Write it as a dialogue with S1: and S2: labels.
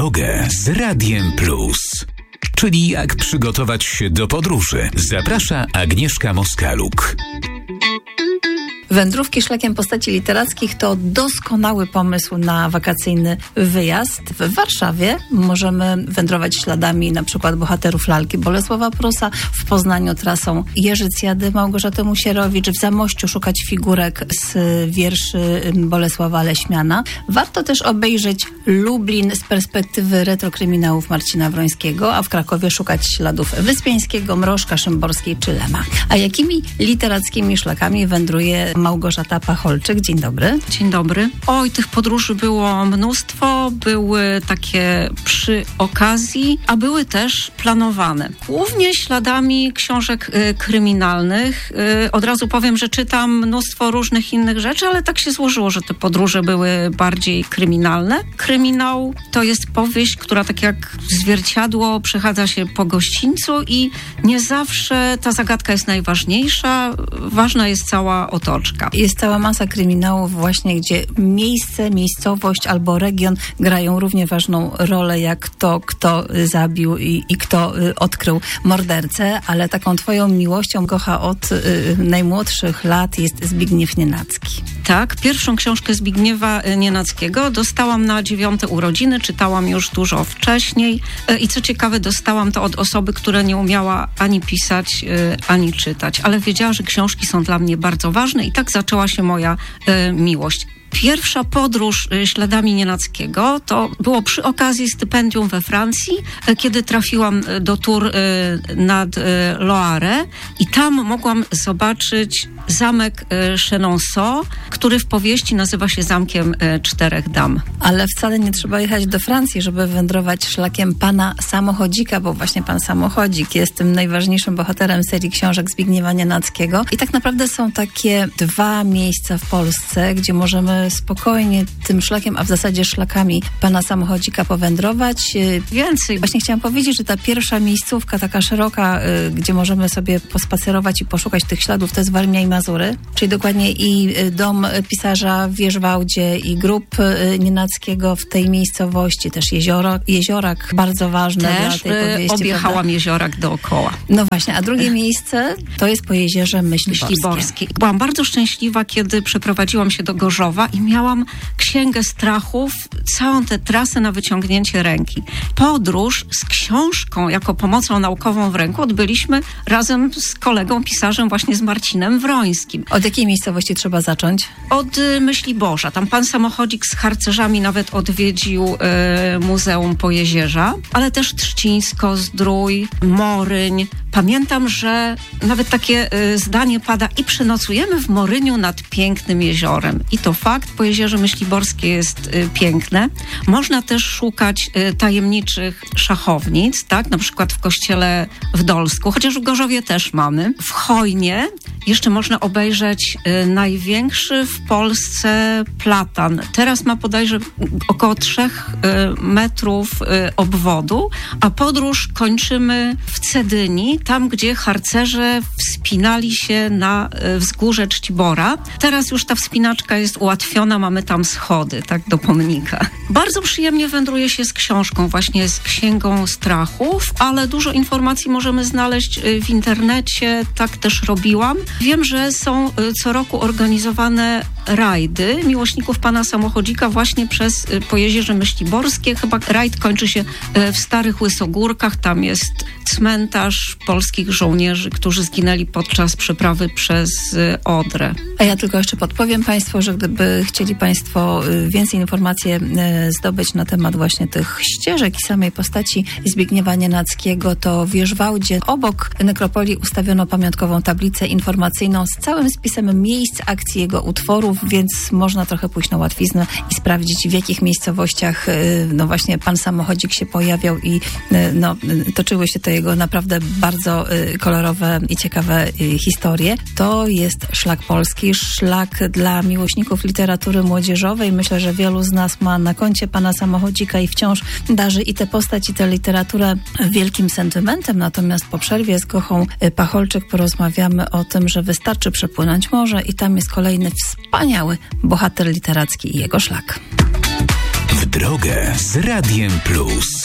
S1: drogę z Radiem Plus. Czyli jak przygotować się do podróży. Zaprasza Agnieszka Moskaluk.
S2: Wędrówki szlakiem postaci literackich to doskonały pomysł na wakacyjny wyjazd. W Warszawie możemy wędrować śladami na przykład bohaterów lalki Bolesława Prusa, w Poznaniu trasą Jerzycjady Małgorzaty Musierowicz, w Zamościu szukać figurek z wierszy Bolesława Leśmiana. Warto też obejrzeć Lublin z perspektywy retrokryminałów Marcina Wrońskiego, a w Krakowie szukać śladów Wyspiańskiego, Mrożka, Szymborskiej czy Lema. A jakimi literackimi szlakami wędruje Małgorzata Pacholczyk? Dzień dobry.
S3: Dzień dobry. Oj, tych podróży było mnóstwo, były takie przy okazji, a były też planowane. Głównie śladami książek kryminalnych. Od razu powiem, że czytam mnóstwo różnych innych rzeczy, ale tak się złożyło, że te podróże były bardziej kryminalne. Kryminał to jest powieść, która tak jak zwierciadło przechadza się po gościńcu i nie zawsze ta zagadka jest najważniejsza. Ważna jest cała otoczka.
S2: Jest cała masa kryminałów właśnie, gdzie miejsce, miejscowość albo region grają równie ważną rolę jak to, kto zabił i kto odkrył mordercę, ale taką twoją miłością kocha od najmłodszych lat jest Zbigniew Nienacki.
S3: Tak, pierwszą książkę Zbigniewa Nienackiego dostałam na 9. urodziny, czytałam już dużo wcześniej i co ciekawe dostałam to od osoby, która nie umiała ani pisać, ani czytać, ale wiedziała, że książki są dla mnie bardzo ważne i tak zaczęła się moja miłość. Pierwsza podróż śladami Nienackiego to było przy okazji stypendium we Francji, kiedy trafiłam do Tours nad Loire i tam mogłam zobaczyć zamek Chenonceau, który w powieści nazywa się Zamkiem Czterech Dam.
S2: Ale wcale nie trzeba jechać do Francji, żeby wędrować szlakiem pana Samochodzika, bo właśnie pan Samochodzik jest tym najważniejszym bohaterem serii książek Zbigniewa Nienackiego. I tak naprawdę są takie dwa miejsca w Polsce, gdzie możemy spokojnie tym szlakiem, a w zasadzie szlakami pana Samochodzika powędrować. Więcej. Właśnie chciałam powiedzieć, że ta pierwsza miejscówka, taka szeroka, gdzie możemy sobie pospacerować i poszukać tych śladów, to jest Warmia i Mazury, czyli dokładnie i dom pisarza w Wierzwałdzie i grób Nienackiego w tej miejscowości, też Jeziorak, bardzo ważne
S3: też
S2: dla tej powieści.
S3: Objechałam
S2: prawda?
S3: Jeziorak dookoła.
S2: No właśnie, a drugie miejsce to jest po jeziorze Myśliborskie.
S3: Byłam bardzo szczęśliwa, kiedy przeprowadziłam się do Gorzowa i miałam księgę strachów, całą tę trasę na wyciągnięcie ręki. Podróż z książką jako pomocą naukową w ręku odbyliśmy razem z kolegą pisarzem właśnie z Marcinem Wrońskim.
S2: Od jakiej miejscowości trzeba zacząć?
S3: Od Myśliborza. Tam pan Samochodzik z harcerzami nawet odwiedził Muzeum Pojezierza, ale też Trzcińsko, Zdrój, Moryń. Pamiętam, że nawet takie zdanie pada i przenocujemy w Moryniu nad pięknym jeziorem. I to fakt, Pojezierze Myśliborskie jest piękne. Można też szukać tajemniczych szachownic, tak? Na przykład w kościele w Dolsku, chociaż w Gorzowie też mamy. W Chojnie jeszcze można obejrzeć największy w Polsce platan. Teraz ma bodajże około 3 metrów obwodu, a podróż kończymy w Cedyni, tam gdzie harcerze wspinali się na wzgórze Czcibora. Teraz już ta wspinaczka jest ułatwiona, mamy tam schody, tak, do pomnika. Bardzo przyjemnie wędruje się z książką, właśnie z Księgą Strachów, ale dużo informacji możemy znaleźć w internecie, tak też robiłam. Wiem, że są co roku organizowane rajdy miłośników pana Samochodzika właśnie przez Pojezierze Myśliborskie. Chyba rajd kończy się w Starych Łysogórkach, tam jest cmentarz polskich żołnierzy, którzy zginęli podczas przeprawy przez Odrę.
S2: A ja tylko jeszcze podpowiem Państwu, że gdyby chcieli Państwo więcej informacji zdobyć na temat właśnie tych ścieżek i samej postaci Zbigniewa Nienackiego, to w Wierzwałdzie obok nekropolii ustawiono pamiątkową tablicę informacyjną z całym spisem miejsc, akcji jego utworów, więc można trochę pójść na łatwiznę i sprawdzić, w jakich miejscowościach no właśnie pan Samochodzik się pojawiał i no, toczyły się te jego naprawdę bardzo kolorowe i ciekawe historie. To jest szlak polski, szlak dla miłośników literatury młodzieżowej. Myślę, że wielu z nas ma na koncie pana Samochodzika i wciąż darzy i tę postać, i tę literaturę wielkim sentymentem. Natomiast po przerwie z Gochą Pacholczyk porozmawiamy o tym, że wystarczy przepłynąć morze i tam jest kolejny wspaniały bohater literacki i jego szlak.
S1: W drogę drogę z Radiem Plus.